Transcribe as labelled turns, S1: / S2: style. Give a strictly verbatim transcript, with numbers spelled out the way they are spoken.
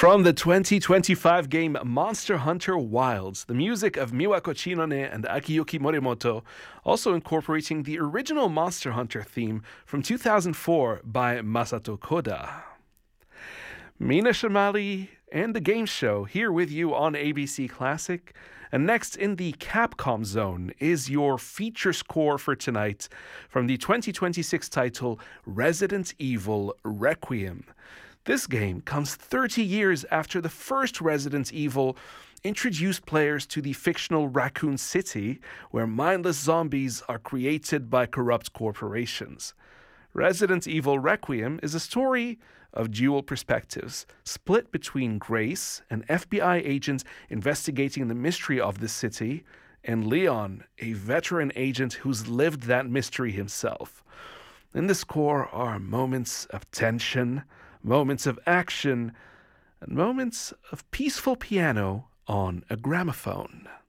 S1: From the twenty twenty-five game Monster Hunter Wilds, the music of Miwako Chinone and Akiyuki Morimoto, also incorporating the original Monster Hunter theme from two thousand four by Masato Koda. Mina Shamali and the Game Show here with you on A B C Classic. And next in the Capcom Zone is your feature score for tonight from the twenty twenty-six title Resident Evil Requiem. This game comes thirty years after the first Resident Evil introduced players to the fictional Raccoon City, where mindless zombies are created by corrupt corporations. Resident Evil Requiem is a story of dual perspectives, split between Grace, an F B I agent investigating the mystery of the city, and Leon, a veteran agent who's lived that mystery himself. In the score are moments of tension, moments of action, and moments of peaceful piano on a gramophone.